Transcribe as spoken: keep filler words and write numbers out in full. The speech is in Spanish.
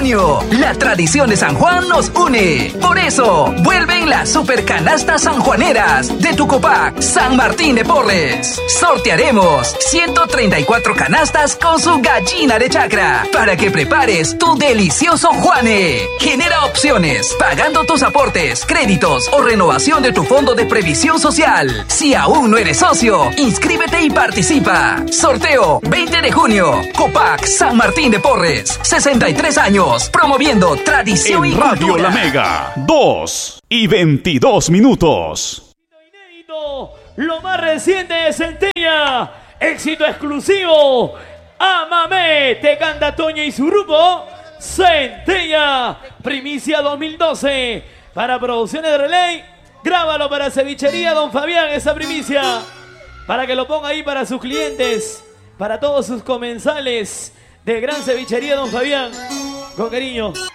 junio. La tradición de San Juan nos une. Por eso, vuelven las super canastas sanjuaneras de Tucopac, San Martín de Porres. Sortearemos ciento treinta y cuatro canastas con su gallina de chacra para que prepares tu delicioso Juane. Genera opciones, pagando tus aportes, créditos o renovación de tu fondo de previsión social. Si aún no eres socio, inscríbete y participa. Sorteo veinte de junio. Copac San Martín de Porres. sesenta y tres años. Promoviendo tradición en y Radio cultura. La Mega. dos y veintidós minutos. Inédito, lo más reciente de Centella. Éxito exclusivo. Amame, te canta Toño y su grupo. Centella. Primicia dos mil doce. Para Producciones de Relay. Grábalo para Cevichería Don Fabián, esa primicia. Para que lo ponga ahí para sus clientes. Para todos sus comensales de Gran Cevichería Don Fabián. Con cariño.